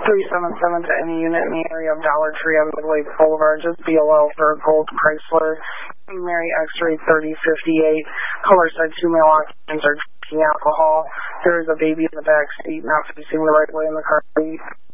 377 to any unit in the area of Dollar Tree on Midway Boulevard. Just BLL for a gold Chrysler. Mary X-ray 3058. Color said 2 male occupants are drinking alcohol. There is a baby in the back seat, not facing the right way in the car seat.